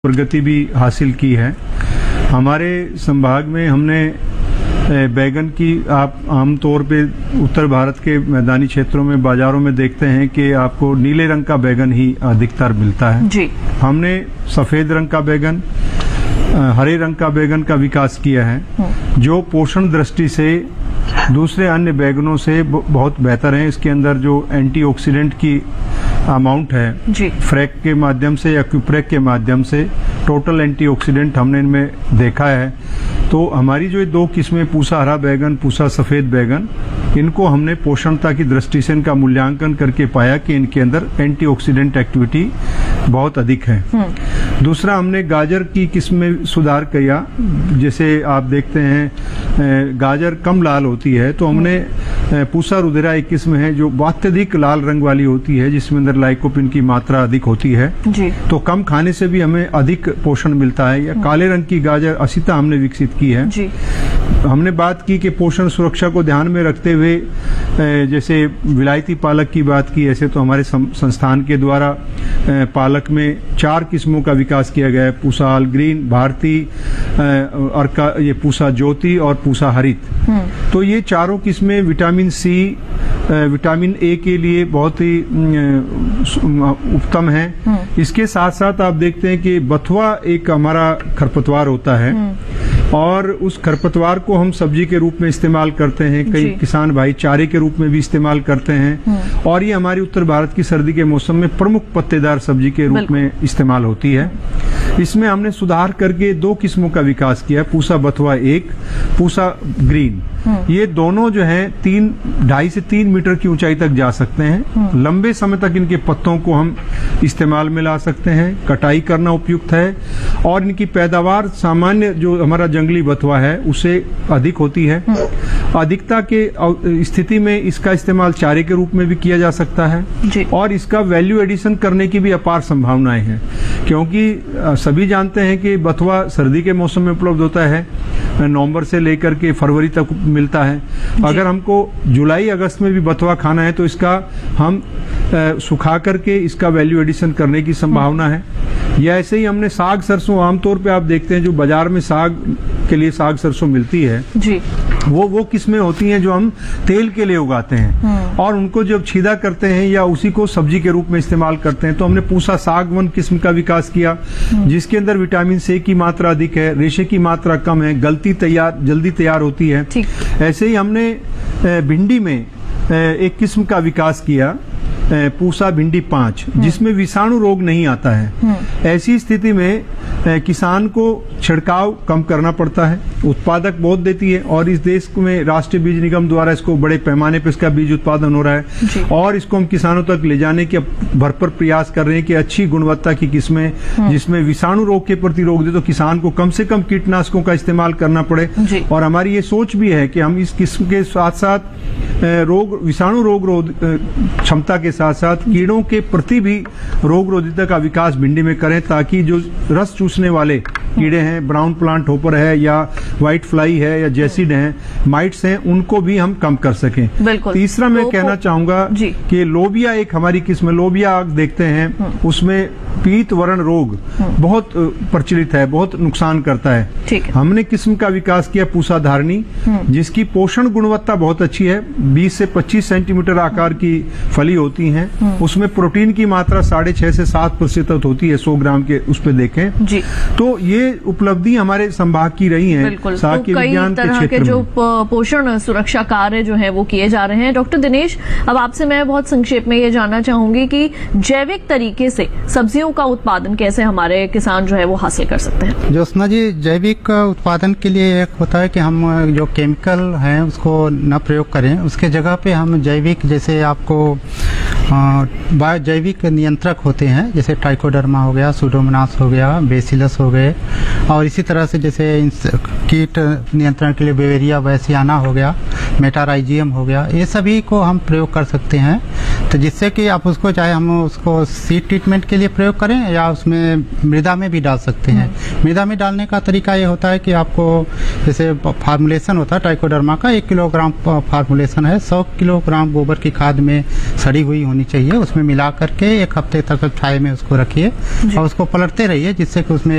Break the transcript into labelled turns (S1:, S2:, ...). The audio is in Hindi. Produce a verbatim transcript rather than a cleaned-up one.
S1: प्रगति भी हासिल की है। हमारे संभाग में हमने बैगन की आप आमतौर पे उत्तर भारत के मैदानी क्षेत्रों में बाजारों में देखते हैं कि आपको नीले रंग का बैगन ही अधिकतर मिलता है जी। हमने सफेद रंग का बैगन, हरे रंग का बैगन का विकास किया है जो पोषण दृष्टि से दूसरे अन्य बैगनों से बहुत बेहतर है। इसके अंदर जो एंटीऑक्सीडेंट की अमाउंट है जी। फ्रैक के माध्यम से या क्यूप्रेक के माध्यम से टोटल एंटीऑक्सीडेंट हमने इनमें देखा है। तो हमारी जो ये दो किस्में पूसा हरा बैगन, पूसा सफेद बैगन, इनको हमने पोषणता की दृष्टि से इनका मूल्यांकन करके पाया कि इनके अंदर एंटीऑक्सीडेंट एक्टिविटी बहुत अधिक है। दूसरा, हमने गाजर की किस्म में सुधार किया। जैसे आप देखते हैं गाजर कम लाल होती है, तो हमने पूसा रुधिरा एक किस्म है जो अत्यधिक लाल रंग वाली होती है, जिसमें अंदर लाइकोपिन की मात्रा अधिक होती है जी। तो कम खाने से भी हमें अधिक पोषण मिलता है। या काले रंग की गाजर असिता हमने विकसित की है जी। हमने बात की कि पोषण सुरक्षा को ध्यान में रखते हुए जैसे विलायती पालक की बात की, ऐसे तो हमारे संस्थान के द्वारा पालक में चार किस्मों का विकास किया गया है। पूसा ऑल ग्रीन, भारती, और ये पूसा ज्योति और पूसा हरित। तो ये चारों किस्में विटामिन सी, विटामिन ए के लिए बहुत ही उत्तम है। इसके साथ साथ आप देखते हैं कि बथुआ एक हमारा खरपतवार होता है और उस खरपतवार को हम सब्जी के रूप में इस्तेमाल करते हैं। कई किसान भाई चारे के रूप में भी इस्तेमाल करते हैं और ये हमारी उत्तर भारत की सर्दी के मौसम में प्रमुख पत्तेदार सब्जी के रूप में इस्तेमाल होती है। इसमें हमने सुधार करके दो किस्मों का विकास किया, पूसा बथुआ एक, पूसा ग्रीन। ये दोनों जो हैं तीन ढाई से तीन मीटर की ऊंचाई तक जा सकते हैं। लंबे समय तक इनके पत्तों को हम इस्तेमाल में ला सकते हैं। कटाई करना उपयुक्त है और इनकी पैदावार सामान्य जो हमारा जंगली बथुआ है उससे अधिक होती है। अधिकता के स्थिति में इसका इस्तेमाल चारे के रूप में भी किया जा सकता है जी। और इसका वैल्यू एडिशन करने की भी अपार संभावनाएं हैं, क्योंकि सभी जानते हैं कि बथुआ सर्दी के मौसम में उपलब्ध होता है, नवंबर से लेकर के फरवरी तक मिलता है। अगर हमको जुलाई अगस्त में भी बथुआ खाना है तो इसका हम सुखा करके इसका वैल्यू एडिशन करने की संभावना है। या ऐसे ही हमने साग सरसों, आमतौर पे आप देखते हैं जो बाजार में साग के लिए साग सरसों मिलती है जी। वो वो किस्में होती हैं जो हम तेल के लिए उगाते हैं और उनको जब छीदा करते हैं या उसी को सब्जी के रूप में इस्तेमाल करते हैं। तो हमने पूसा सागवन किस्म का विकास किया जिसके अंदर विटामिन सी की मात्रा अधिक है, रेशे की मात्रा कम है, गलती तैयार जल्दी तैयार होती है। ऐसे ही हमने भिंडी में एक किस्म का विकास किया, पूसा भिंडी पांच, जिसमें विषाणु रोग नहीं आता है। ऐसी स्थिति में किसान को छिड़काव कम करना पड़ता है, उत्पादक बहुत देती है और इस देश में राष्ट्रीय बीज निगम द्वारा इसको बड़े पैमाने पर इसका बीज उत्पादन हो रहा है और इसको हम किसानों तक ले जाने के भरपूर प्रयास कर रहे हैं कि अच्छी गुणवत्ता की किस्में जिसमें विषाणु रोग के प्रतिरोध दे, तो किसान को कम से कम कीटनाशकों का इस्तेमाल करना पड़े। और हमारी ये सोच भी है कि हम इस किस्म के साथ साथ रोग विषाणु रोग रोध क्षमता के साथ साथ कीड़ों के प्रति भी रोग रोधिता का विकास भिंडी में करें, ताकि जो रस चूसने वाले कीड़े हैं, ब्राउन प्लांट होपर है या व्हाइट फ्लाई है या जैसिड है, माइट्स हैं, उनको भी हम कम कर सकें। तीसरा मैं कहना चाहूंगा कि लोबिया एक हमारी किस्म, लोबिया देखते हैं उसमें पीत वर्ण रोग बहुत प्रचलित है, बहुत नुकसान करता है। हमने किस्म का विकास किया पूसा धारणी, जिसकी पोषण गुणवत्ता बहुत अच्छी है। बीस से पच्चीस सेंटीमीटर आकार की फली होती हैं, उसमें प्रोटीन की मात्रा साढ़े छह से सात प्रतिशत होती है सौ ग्राम के उस पे देखें जी। तो ये उपलब्धि हमारे संभाग की रही है। साग के विज्ञान के क्षेत्र में
S2: जो पोषण सुरक्षा कार्य जो है वो किए जा रहे हैं। डॉक्टर दिनेश, अब आपसे मैं बहुत संक्षेप में ये जानना चाहूंगी कि जैविक तरीके से सब्जियों का उत्पादन कैसे हमारे किसान जो है वो हासिल कर सकते हैं?
S3: ज्योत्सना जी, जैविक उत्पादन के लिए एक होता है कि हम जो केमिकल है उसको न प्रयोग करें, उसके जगह पे हम जैविक, जैसे आपको बायो जैविक नियंत्रक होते हैं, जैसे ट्राइकोडर्मा हो गया, सुडोमोनास हो गया, बेसिलस हो गए, और इसी तरह से जैसे कीट नियंत्रण के लिए बेवेरिया वैसियाना हो गया, मेटाराइजियम हो गया, ये सभी को हम प्रयोग कर सकते हैं तो जिससे कि आप उसको चाहे हम उसको सीड ट्रीटमेंट के लिए प्रयोग करें या उसमें मृदा में भी डाल सकते हैं। मृदा में डालने का तरीका ये होता है कि आपको जैसे फार्मुलेशन होता है ट्राइकोडर्मा का, एक किलोग्राम फार्मुलेशन है, सौ किलोग्राम गोबर की खाद में सड़ी हुई होनी चाहिए, उसमें मिला करके एक हफ्ते तक छाये में उसको रखिए और उसको पलटते रहिए जिससे कि उसमें